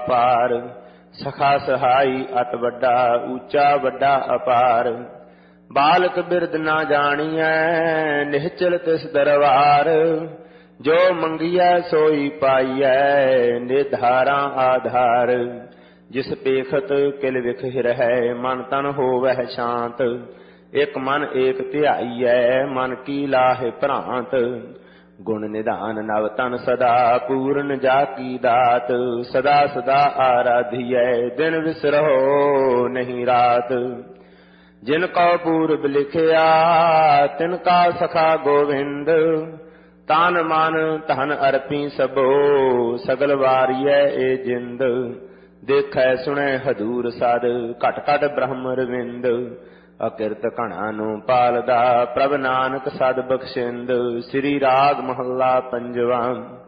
पार। सखा सहाई अत वड्डा ऊंचा वड्डा अपार। बालक बिरद ना जानिए निश्चल तिस दरबार। जो मंगिया सोई पाइयै निधारा आधार। जिस पेखत किल विख हिरहै मन तन होवै शांत। एक मन एक ध्याइयै मन की लाहे भ्रांत। गुण निधान नव तन सदा पूर्ण जाकी दात। सदा सदा आराधियै दिन विसरहो नहीं रात। जिनको पूर्व लिखिया तिनका सखा गोविंद। तन मन धन अर्पी सबो सगल वारियै ए जिंद। देखै सुनै हदूर सद घट घट ब्रह्म रविंद। अकिरत घणा नूं पालदा प्रभ नानक सद बख्शिंद। श्री राग महला पंजवा।